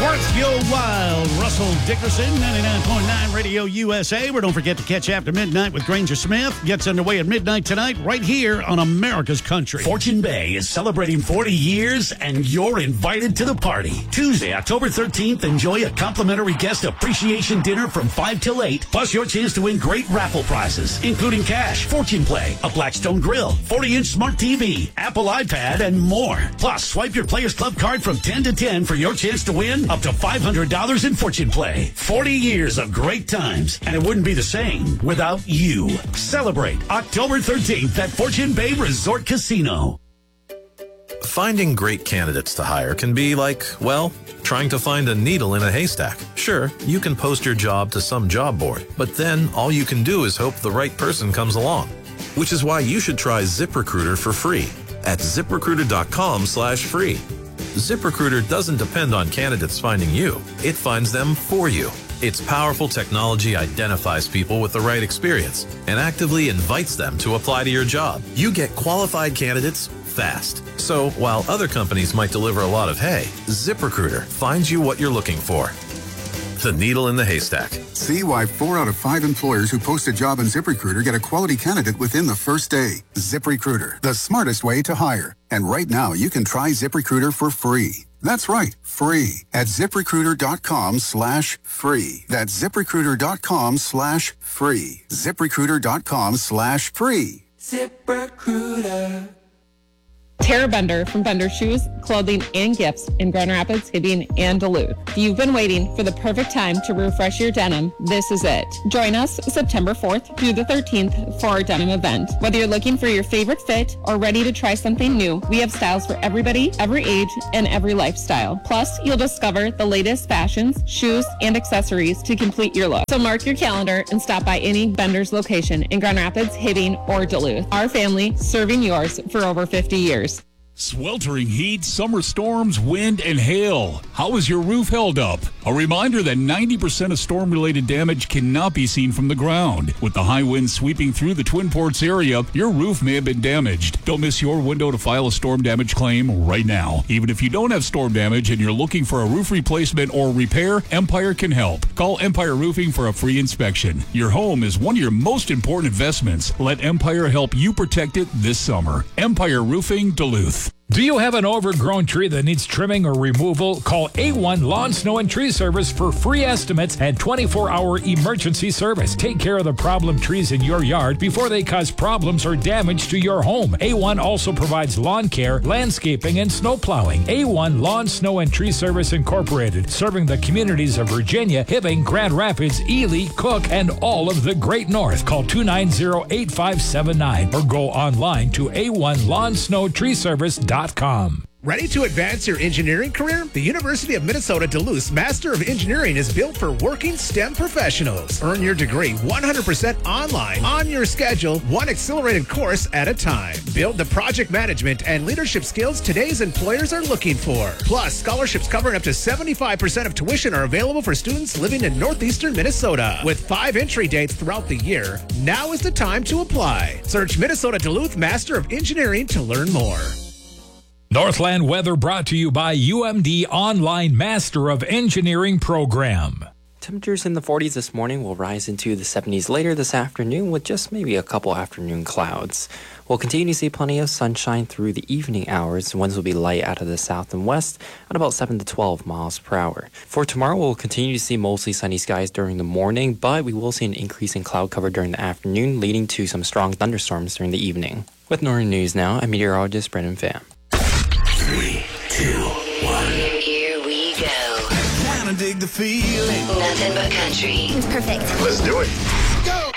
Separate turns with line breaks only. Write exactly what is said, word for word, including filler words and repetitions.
Worth Your While, Russell Dickerson, ninety-nine point nine Radio U S A. Where don't forget to catch After Midnight with Granger Smith. Gets underway at midnight tonight right here on America's Country. Fortune Bay is celebrating forty years, and you're invited to the party. Tuesday, October thirteenth, enjoy a complimentary guest appreciation dinner from five till eight, plus your chance to win great raffle prizes, including cash, Fortune Play, a Blackstone grill, forty-inch smart T V, Apple iPad, and more. Plus, swipe your Players Club card from ten to ten for your chance to win up to five hundred dollars in Fortune Play. forty years of great times, and it wouldn't be the same without you. Celebrate October thirteenth at Fortune Bay Resort Casino.
Finding great candidates to hire can be like, well, trying to find a needle in a haystack. Sure, you can post your job to some job board, but then all you can do is hope the right person comes along. Which is why you should try ZipRecruiter for free at ZipRecruiter.com slash free. ZipRecruiter doesn't depend on candidates finding you. It finds them for you. Its powerful technology identifies people with the right experience and actively invites them to apply to your job. You get qualified candidates fast. So while other companies might deliver a lot of hay, ZipRecruiter finds you what you're looking for. The needle in the haystack.
See why four out of five employers who post a job on ZipRecruiter get a quality candidate within the first day. ZipRecruiter, the smartest way to hire. And right now, you can try ZipRecruiter for free. That's right, free at ZipRecruiter.com slash free. That's ZipRecruiter.com slash free. ZipRecruiter.com slash free.
ZipRecruiter.
Tara Bender from Bender Shoes, Clothing, and Gifts in Grand Rapids, Hibbing, and Duluth. If you've been waiting for the perfect time to refresh your denim, this is it. Join us September fourth through the thirteenth for our denim event. Whether you're looking for your favorite fit or ready to try something new, we have styles for everybody, every age, and every lifestyle. Plus, you'll discover the latest fashions, shoes, and accessories to complete your look. So mark your calendar and stop by any Bender's location in Grand Rapids, Hibbing, or Duluth. Our family serving yours for over fifty years.
Sweltering heat, summer storms, wind, and hail. How is your roof held up? A reminder that ninety percent of storm-related damage cannot be seen from the ground. With the high winds sweeping through the Twin Ports area, your roof may have been damaged. Don't miss your window to file a storm damage claim right now. Even if you don't have storm damage and you're looking for a roof replacement or repair, Empire can help. Call Empire Roofing for a free inspection. Your home is one of your most important investments. Let Empire help you protect it this summer. Empire Roofing, Duluth.
Do you have an overgrown tree that needs trimming or removal? Call A one Lawn, Snow, and Tree Service for free estimates and twenty-four hour emergency service. Take care of the problem trees in your yard before they cause problems or damage to your home. A one also provides lawn care, landscaping, and snow plowing. A one Lawn, Snow, and Tree Service Incorporated, serving the communities of Virginia, Hibbing, Grand Rapids, Ely, Cook, and all of the Great North. Call two nine zero, eight five seven nine or go online to A one Lawn, Snow, Tree Service dot com.
Ready to advance your engineering career? The University of Minnesota Duluth's Master of Engineering is built for working STEM professionals. Earn your degree one hundred percent online, on your schedule, one accelerated course at a time. Build the project management and leadership skills today's employers are looking for. Plus, scholarships covering up to seventy-five percent of tuition are available for students living in northeastern Minnesota. With five entry dates throughout the year, now is the time to apply. Search Minnesota Duluth Master of Engineering to learn more.
Northland weather brought to you by U M D Online Master of Engineering Program.
Temperatures in the forties this morning will rise into the seventies later this afternoon with just maybe a couple afternoon clouds. We'll continue to see plenty of sunshine through the evening hours. Winds will be light out of the south and west at about seven to twelve miles per hour. For tomorrow, we'll continue to see mostly sunny skies during the morning, but we will see an increase in cloud cover during the afternoon, leading to some strong thunderstorms during the evening. With Northern News now, I'm meteorologist Brendan Pham.
Three, two, one.
Here we go.
Kinda dig the feeling.
Nothing but country.
It's perfect.
Let's do it.
Go.